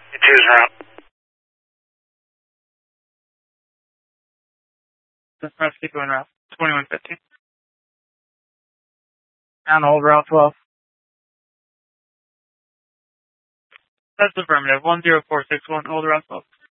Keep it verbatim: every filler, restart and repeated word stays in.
Choose route. The press keep going route. twenty-one fifty. Down hold route twelve. That's affirmative. one zero four six one, hold route twelve.